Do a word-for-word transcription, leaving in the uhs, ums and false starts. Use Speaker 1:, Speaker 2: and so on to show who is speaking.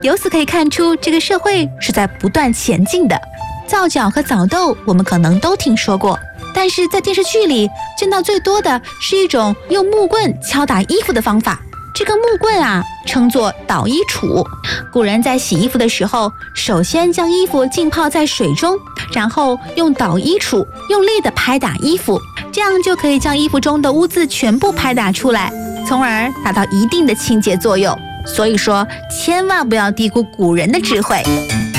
Speaker 1: 由此可以看出，这个社会是在不断前进的。皂角和澡豆我们可能都听说过，但是在电视剧里见到最多的是一种用木棍敲打衣服的方法。这个木棍啊，称作捣衣杵。古人在洗衣服的时候，首先将衣服浸泡在水中，然后用捣衣杵用力地拍打衣服，这样就可以将衣服中的污渍全部拍打出来，从而达到一定的清洁作用。所以说，千万不要低估古人的智慧。